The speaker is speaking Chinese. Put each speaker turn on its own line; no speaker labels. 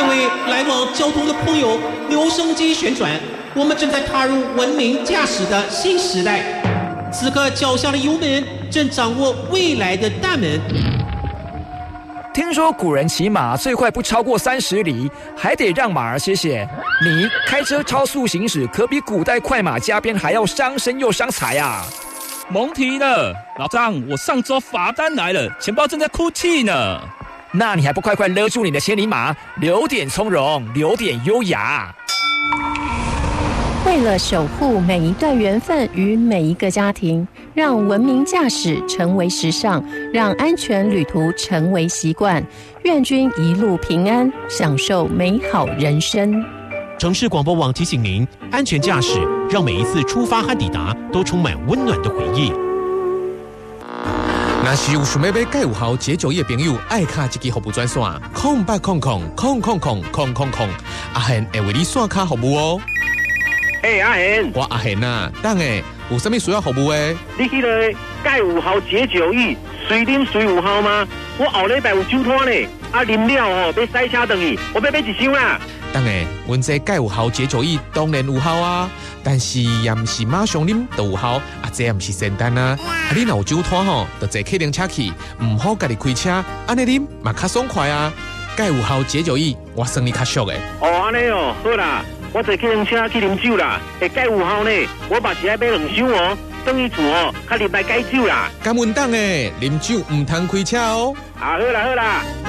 各位来往交通的朋友，留声机旋转，我们正在踏入文明驾驶的新时代。此刻脚下的油门正掌握未来的大门。
听说古人骑马最快不超过30里，还得让马儿歇歇。你开车超速行驶，可比古代快马加鞭还要伤身又伤财啊！
甭提了，老张，我上周罚单来了，钱包正在哭泣呢。
那你还不快快勒住你的千里马，留点从容，留点优雅。
为了守护每一段缘分与每一个家庭，让文明驾驶成为时尚，让安全旅途成为习惯。愿君一路平安，享受美好人生。
城市广播网提醒您：安全驾驶，让每一次出发和抵达都充满温暖的回忆。
若是有想要买介有效解酒液的朋友，爱卡一支服务专线0800000000，阿贤会为你线卡服务哦。
阿贤，
我阿贤啊，等下有啥物需要服务的？
你迄个钙有效解酒液，随啉随有效吗？我后礼拜有酒摊呢，啉了要塞车回去，我要买一箱啦。
等下，阮这钙有效解酒液当然有效啊，但是也毋是马上啉就有效，这也毋是仙丹啊。你若有酒摊就坐客人车去，唔好家己开车，安尼啉嘛较爽快啊。钙有效解酒液，我算你较俗的。
安尼哦，好啦。我坐客人车去啉酒啦，会介有效呢。我嘛是爱买2箱哦，等于厝较入来解酒啦。
敢稳当诶，啉酒唔通开车哦。
好啦好啦。